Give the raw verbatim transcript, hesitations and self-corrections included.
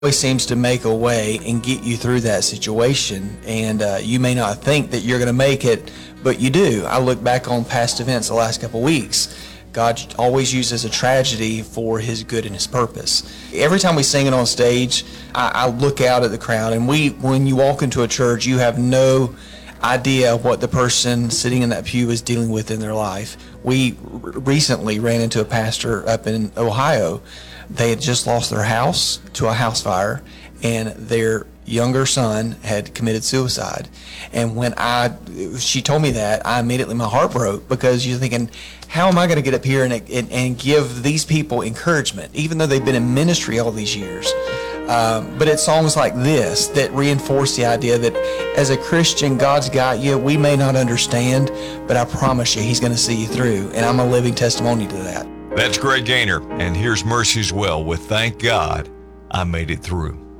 always seems to make a way and get you through that situation. And uh, you may not think that you're going to make it, but you do. I look back on past events the last couple of weeks. God always uses a tragedy for his good and his purpose. Every time we sing it on stage, I, I look out at the crowd, and we, when you walk into a church, you have no idea what the person sitting in that pew is dealing with in their life. We r- recently ran into a pastor up in Ohio. They had just lost their house to a house fire, and their younger son had committed suicide. And when I, she told me that, I immediately, my heart broke, because you're thinking, how am I going to get up here and, and, and give these people encouragement, even though they've been in ministry all these years? Um, but it's songs like this that reinforce the idea that as a Christian, God's got you. We may not understand, but I promise you, he's going to see you through. And I'm a living testimony to that. That's Greg Gaynor, and here's Mercy's Well with Thank God I Made It Through.